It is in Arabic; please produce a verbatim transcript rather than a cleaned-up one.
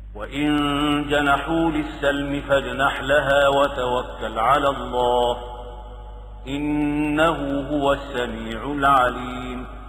وإن جنحوا للسلم فاجنح لها وتوكل على الله إنه هو السميع العليم